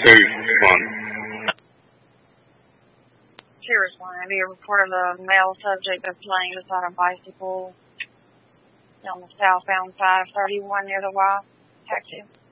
2-1. Sirius 1, have you reported a male subject that's playing beside a bicycle on the southbound side of 31 near the Y? Taxi.